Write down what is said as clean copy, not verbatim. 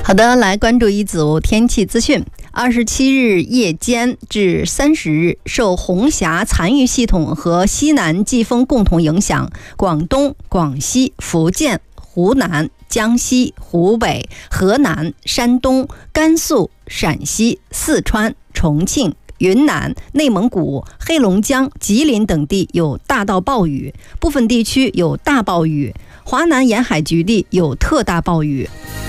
好的，来关注一组天气资讯。27日夜间至30日，受红霞残余系统和西南季风共同影响，广东、广西、福建、湖南、江西、湖北、河南、山东、甘肃、陕西、四川、重庆、云南、内蒙古、黑龙江、吉林等地有大到暴雨，部分地区有大暴雨，华南沿海局地有特大暴雨。